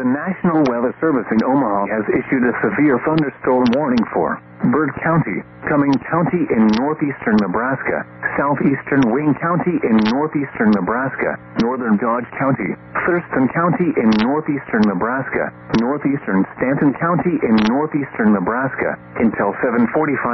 The National Weather Service in Omaha has issued a severe thunderstorm warning for Byrd County, Cumming County in northeastern Nebraska, southeastern Wayne County in northeastern Nebraska, northern Dodge County, Thurston County in northeastern Nebraska, northeastern Stanton County in northeastern Nebraska, until 7:45